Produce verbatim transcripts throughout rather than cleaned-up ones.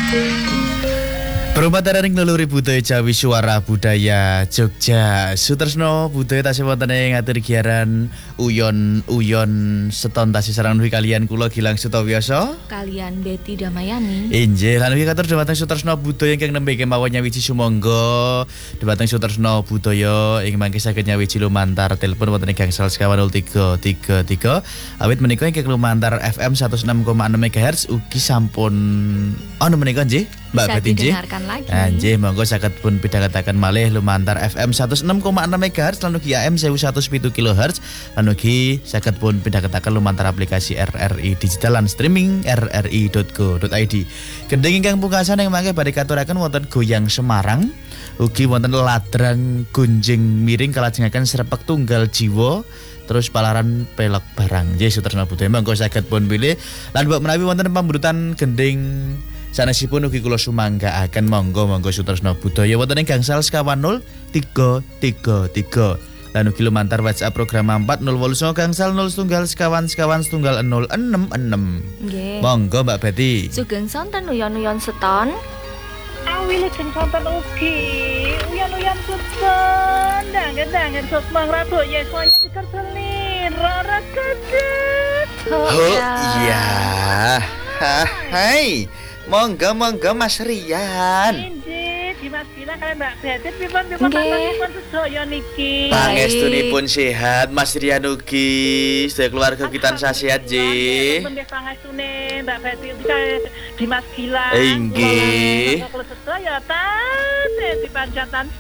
Perumataring ngeluri budaya Jawi Suara Budaya Jogja Sutresno budaya tasih wonten ing ngatur giaran uyon-uyon seton tasih sareng nuhi kalian kula Gilang Sutawiyasa kalian Betty Damayani. Inggih lan ugi katur dhumateng Sutresno budaya ingkang nembe kemawon nyawiji sumangga dhumateng Sutresno budaya ing mangke saged nyawiji lumantar telepon wonten ing gangsal sekawan nol tiga tiga tiga awit menika ingkang lumantar F M seratus enam koma enam megahertz ugi sampun ana menika nggih Mbak Betty nggih. Anjih monggo saged pun pidhangetaken malih lumantar F M seratus enam koma enam megahertz lan ugi A M seribu seratus pitu kilohertz lan ugi saged pun pidhangetaken lumantar aplikasi R R I digital lan streaming r r i dot co dot i d. Gending ingkang pungkasan ing mangke badhe katuraken wonten Goyang Semarang ugi wonten Ladrang Gunjing Miring kalajengaken Srepek Tunggal Jiwa terus palaran pelok barang. Nggih Sutresno budaya monggo saged pun pilih lan mbok menawi wonten pamburutan gending sanesipun ugi kula sumanggaaken monggo-monggo Sutresno budaya wonten ing gangsal sekawan nol tiga tiga tiga lan ugi lumantar WhatsApp program empat nol wolu songo gangsal nol setunggal sekawan sekawan setunggal nol enam enam. Nggih. Monggo Mbak Betty. Sugeng sonten uyon-uyon seton. Awile jeng sonten ugi uyon-uyon seton dangen-dangen sok mangrabo ya soalnya dikerselin rara kedet. Oh iya. Hai. Monggo monggo Mas Rian. Injih, Dimas Gila kalian Mbak Betit pipun-pipun panjenengan sedaya niki. Pangestunipun sehat Mas Rian ugi, sedaya keluarga kita sehat nggih. Nggih pangestune Mbak Betit Dimas Gila. Inggih. Kula sedaya tasih dipanjatan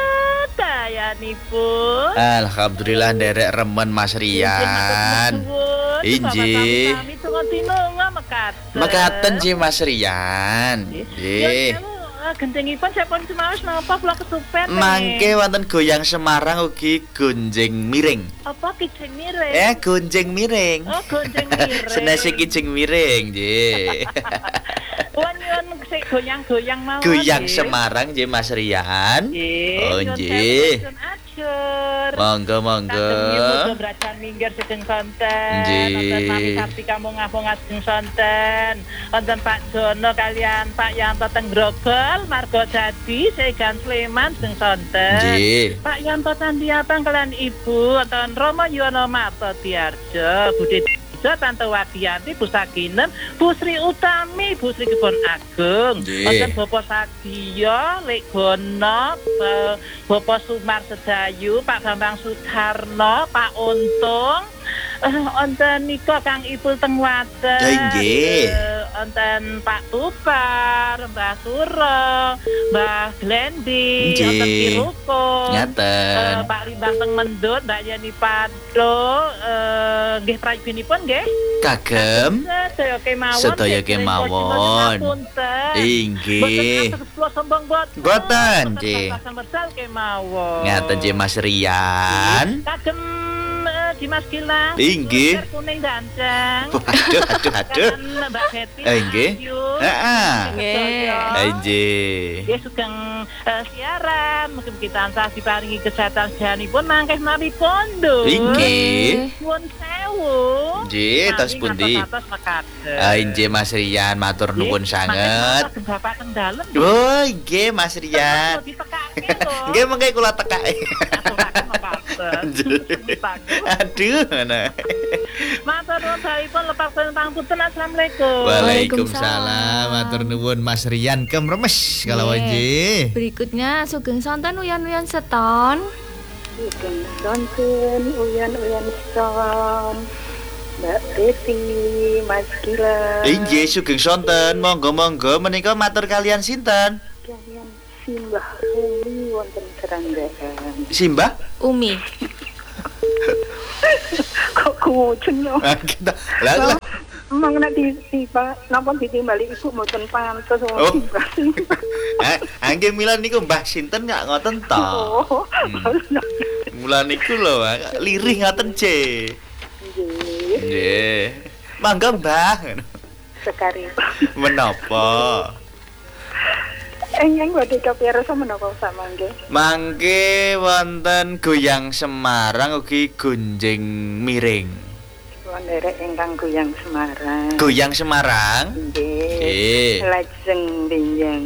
sedayanipun. Alhamdulillah nderek remen Mas Rian. Injih. Kami tunggu tinunga mekaten. Mekaten Ji Mas Rian. Nggih. Gendengipun sampun semaos napa kula kesupen. Mangke wonten Goyang Semarang ugi Gunjing Miring. Apa kijing miring? Eh Gunjing Miring. Oh Gunjing Miring. Senese kijing miring nggih. Wan-wan sik goyang-goyang mawon. Goyang Semarang nggih Mas Rian. Oh nggih. Monggo monggo. Kagem Brajan minggir sedeng sonten. Wonten Mami Kartika mungah-mungah sedeng sonten. Wonten Pak Jono kalian Pak Yanto teng Grogol marga Jati Segan Sleman sedeng sonten. Nggih. Pak Yanto Tandiabang kalian Ibu wonten Rama Yuwana Marta Diarjo Budhe Tante Wadianti, Bu Saginem, Bu Sri Utami, Bu Sri Kebon Agung, wonten Bapak Sagiyo, Lek Gono, Bapak Sumar Sedayu, Pak Bambang Sutarno, Pak Untung, wonten nika Kang Ipul teng Wates, wonten Pak Tupar, Mbah Suro, Mbah Glendi, wonten Kiruko, Pak Limbang teng Mendut, Mbak Yani Pado, nggih prayunipun nggih. Kagem sedaya kemawon sedaya kemawon inggih boten nggih ngaten nggih Mas Rian kagem Dimas Gilang inggih kuning gancang aduh aduh aduh Mbak Betty inggih heeh inggih nggih sugeng siaran mungkin kita tansah diparingi kesehatan sedanipun mangkeh mawi pondo inggih nuwun sewu nggih tos pundi ah inggih Mas Rian matur nuwun sanget Bapak teng dalem oh nggih Mas Rian nggih mengke kula tekake aduh ana matur nuwun saipun lepaken pangapunten assalamualaikum waalaikumsalam matur nuwun Mas Rian kemremes kalau nggih berikutnya sugeng sonten uyon-uyon seton sugeng sonten uyon-uyon seton Mbak Betty Mas Gila inggih sugeng sonten monggo-monggo menika matur kalian sinten kalian Simbah Umi wonten Seranggaan Simbah Umi kok kucing yo kita lah Mang nek di Pak napa ditimbali iku mboten pantes oh. Eh, angge milan niku Mbah sinten gak ngoten to. Oh. Hmm. Mula niku lho, lirih ngoten C. Nggih. Nggih. Mangga Mbah. Sekari. Menapa? Engeng badhe kapiyarsa menapa samangke? Mangke wonten Goyang Semarang ugi Gunjing Miring. kula nderek ingkang Goyang Semarang. Goyang Semarang. Nggih. Nggih. Lajeng benjang.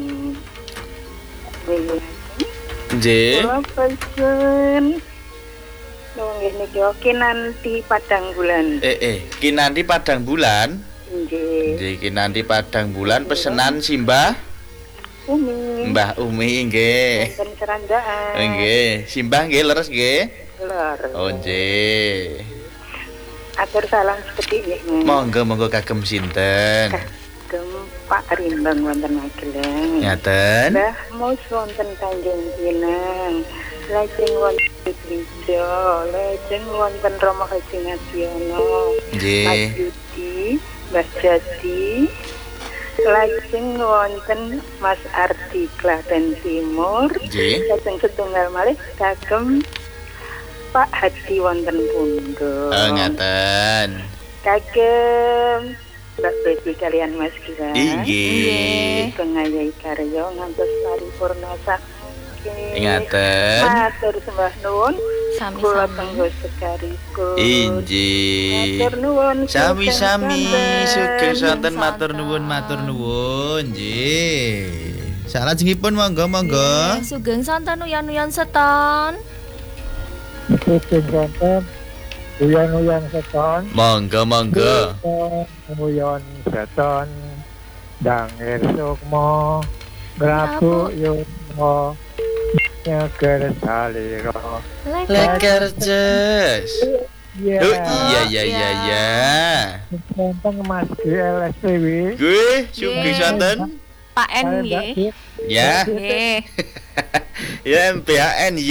Nggih. Kula pesen. Nggih niki kinanti padang bulan. Eh eh, kinanti padang bulan. Nggih. Nggih, kinanti padang bulan pesenan Simbah Umi. Mbah Umi nggih. Dan serandaan. Nggih, Simbah nggih leres nggih. Lor. Oh nggih. Atur salam seperti ini. Monggo monggo kagem sinten? Kagem Pak Rimbang wonten Magelang. Ngaten. Mbah Mus wonten Tanjung Pinang. Lajeng wonten Gereja, lajeng wonten Romo Haji Ngadiono. Nggih. Mas Yudi, Mbah Jadi. Lajeng wonten Mas Ardi Klaten Timur. Nggih. Lajeng setunggal malih kagem Pak Hadi wonten Pundung. Oh ngaten. Kagem Mbak Betty kalian Mas Gilang. Inggih. Pengayahi karya ngantos paripurna sakit. Ngaten. Matur sembah nuwun. Kula Sami-sami. tenggo sekaripun. Inggih. Matur nuwun. Sami-sami sugeng sonten Sugeng matur sonten. nuwun matur nuwun nggih. Salajengipun monggo monggo. Nggih, Sugeng sonten uyon-uyon seton. Sugeng sonten uyon-uyon seton. Monggo monggo. Uyon seton dangir sukma grabu yumo nyeger salira. Leker jes. Iya. Oh iya iya iya iya. Sonten Mas G L S T W. Gue sugeng Nggih. sonten. Pak N nggih. Ya. Nggih. Ya M P H N Y.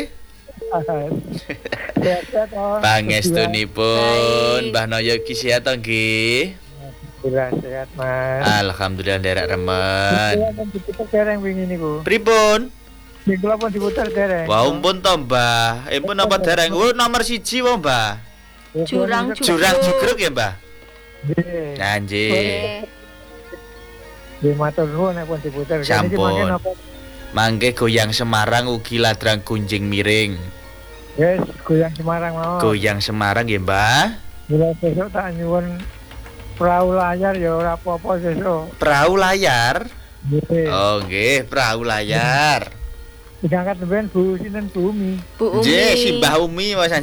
Pangestunipun Mbah Noyo ki sehat to nggih. Bila sehat Mas. Alhamdulillah nderek remen. Kula pun diputer dereng wingi niku. Pripun? Nggih kula pun diputer dereng. Wah umpun to Mbah. Eh pun apa dereng? Oh nomor siji wae Mbah. Jurang Jurang jugruk ya Mbah. Nggih. Nah nggih. Nggih. Nggih matur nuwun nek pun diputer. Niki Sampun. mangke napa? Mangke Goyang Semarang ugi ladrang kunjing miring. Yes, Goyang Semarang mau. Goyang Semarang nggih Mbah. Bila besok tak nyuwun perahu layar ya ora apa-apa sesuk. Perahu layar. Nggih. Oh nggih, perahu layar. Digangkat ben Bu sinten Bumi. Bu Umi. Nggih, si Mbah Umi masane.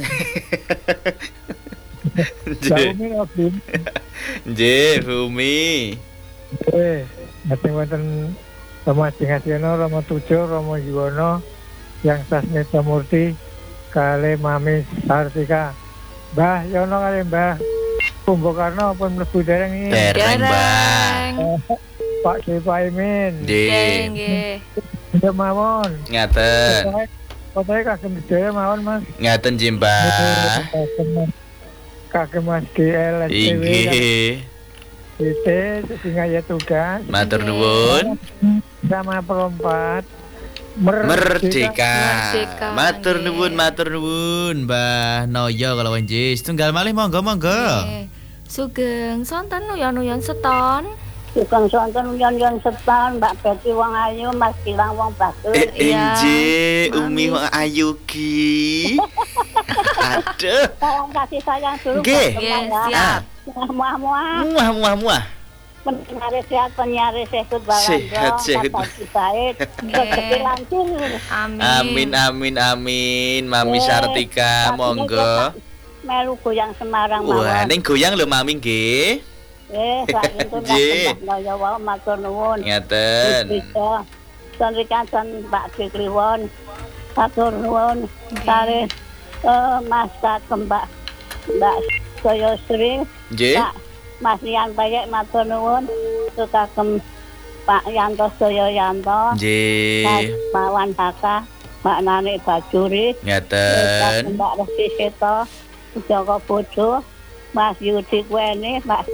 Nggih. Bumi ya Bumi. Nggih, Bu Umi. Nggih. Nanti wonten Romo Jingasiono, Romo Tujo, Romo Yuwono, yang Sasmita Murti, kali Mami Sartika. Mbah Yono kali Mbah Kumbo Karno pun mlebu dereng iki. Dereng Mbah. Dereng. Pak Sipaimin. Nggih, Nggih. nggih. Nggih mawon. Ngaten. Fotoe kagem sedaya mawon Mas. Ngaten nggih Mbah. Kagem Mas G L S T W. Inggih. Itu singaya tugas Matur Nggih. nuwun. sama perempat Merdeka. Merdeka, Matur nggih. nuwun, matur nuwun Mbah Noyo kalau wenjis. Tunggal malih monggo monggo. Nggih. Sugeng sonten uyon-uyon seton. Sugeng sonten uyon-uyon seton, Mbak Betty wong ayu, Mas Gilang wong bagus. Eh, Iya, injih, Umi Mami. wong ayu ki. Aduh. Salam kasih sayang dulu. Nggih. Nggih, Ah, siap. Muah-muah, muah muah muah. pendengar sehat, penyiar sehat, Sehat, sehat. Said, rezeki lancar. Amin. Amin amin amin. Mami Eh, Sartika tapi monggo. Melu Goyang Semarang Wah, mawon. ning goyang lho Mami nggih. Eh, saking itu Nggih. Mbak Noyo wae matur nuwun. Ngaten. Bisa. Sonrikan son Mbak Dikliwon. Matur nuwun. Kare eh Mas Kagem Mbak Mbak Soyo Sri. Nggih. Pak Mas Rian Bayek matur nuwun. Kagem Pak Yanto Soyo Yanto. Mas Nggih. Mawan Haka. Mbak Nani Bajuri. Ngaten. Mbak Resi Seto. Joko Bojo. Mas Yudi Kweni. Mbak